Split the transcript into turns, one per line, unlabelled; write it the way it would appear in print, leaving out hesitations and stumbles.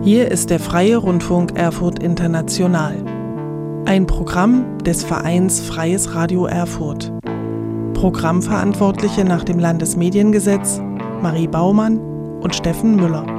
Hier ist der Freie Rundfunk Erfurt International. Ein Programm des Vereins Freies Radio Erfurt. Programmverantwortliche nach dem Landesmediengesetz Marie Baumann und Steffen Müller.